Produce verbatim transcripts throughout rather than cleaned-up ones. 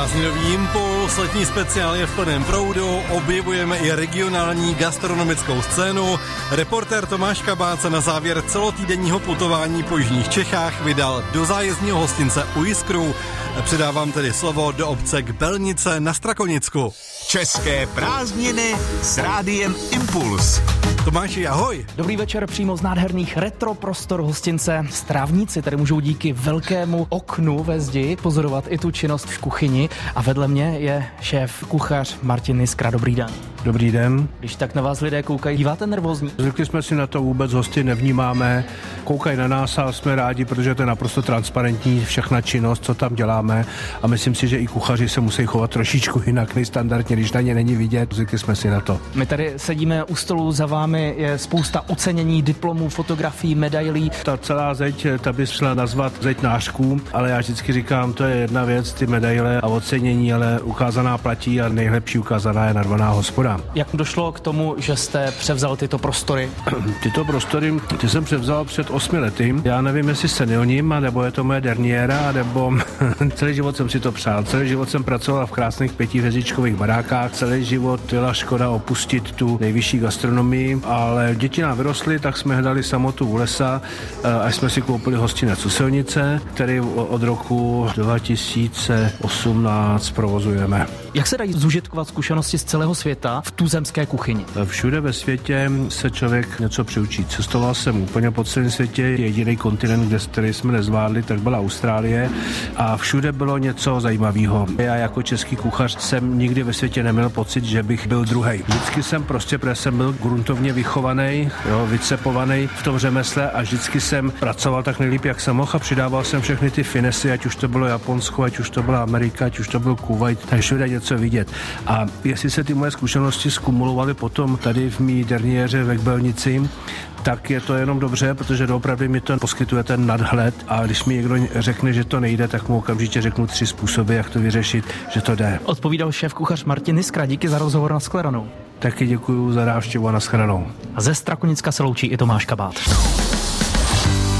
Prázdninový impuls, letní speciál je v plném proudu, objevujeme i regionální gastronomickou scénu. Reportér Tomáš Kabát se na závěr celotýdenního putování po jižních Čechách vydal do zájezdního hostince u Jiskru. Předávám tedy slovo do obce Kbelnice na Strakonicku. České prázdniny s Rádiem Impuls. Tomáši, ahoj. Dobrý večer přímo z nádherných retro prostor hostince. Strávníci tady můžou díky velkému oknu ve zdi pozorovat i tu činnost v kuchyni. A vedle mě je šéf kuchař Martin Jiskra. Dobrý den. Dobrý den. Když tak na vás lidé koukají, díváte nervózní? Zvykli jsme si na to, vůbec hosty nevnímáme. Koukají na nás a jsme rádi, protože to je naprosto transparentní všechna činnost, co tam děláme. A myslím si, že i kuchaři se musí chovat trošičku jinak než standardně, když na ně není vidět. Zvykli jsme si na to. My tady sedíme u stolu, za vámi je spousta ocenění, diplomů, fotografií, medailí. Ta celá zeď, ta by šla nazvat zeď nářků, ale já vždycky říkám, to je jedna věc, ty medaile a ocenění, ale ukázaná platí a nejlepší ukázaná je narvaná hospoda. Jak došlo k tomu, že jste převzal tyto prostory? Tyto prostory, ty jsem převzal před osmi lety. Já nevím, jestli senilním, nebo je to moje derniéra, nebo celý život jsem si to přál. Celý život jsem pracoval v krásných pětihvězdičkových barákách. Celý život byla škoda opustit tu nejvyšší gastronomii, ale děti nám vyrostly, tak jsme hledali samotu u lesa, až jsme si koupili hostinec u Silnice, který od roku dva tisíce osmnáct provozujeme. Jak se dají zužitkovat zkušenosti z celého světa v tuzemské kuchyni? Všude ve světě se člověk něco přiučí. Cestoval jsem úplně po celém světě. Jediný kontinent, kde který jsme nezvládli, tak byla Austrálie a všude bylo něco zajímavého. Já jako český kuchař jsem nikdy ve světě neměl pocit, že bych byl druhej. Vždycky jsem prostě, protože jsem byl gruntovně vychovaný, jo, vycepovaný v tom řemesle a vždycky jsem pracoval tak nejlíp, jak jsem mohl a přidával jsem všechny ty finesy, ať už to bylo Japonsko, ať už to byla Amerika, ať už to byl Kuwait, tak všude něco vidět. A jestli se ty moje zkušenosti skumulovaly potom tady v mý derniéře ve Kbelnici, tak je to jenom dobře, protože doopravdy mi to poskytuje ten nadhled a když mi někdo řekne, že to nejde, tak mu okamžitě řeknu tři způsoby, jak to vyřešit, že to jde. Odpovídal šéf kuchař Martin Jiskra, díky za rozhovor, na shledanou. Taky děkuju za návštěvu a na shledanou. A ze Strakonicka se loučí i Tomáš Kabát.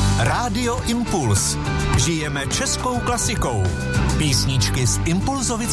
Rádio Impuls. Žijeme českou klasikou. Písničky z Impulzovic